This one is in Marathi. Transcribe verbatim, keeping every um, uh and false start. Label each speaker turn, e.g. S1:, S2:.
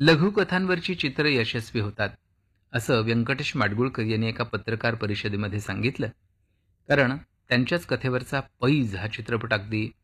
S1: लघुकथांवरची चित्र यशस्वी होतात असं व्यंकटेश माडगुळकर यांनी एका पत्रकार परिषदेमध्ये सांगितलं. कारण त्यांच्याच कथेवरचा पैज हा चित्रपट अगदी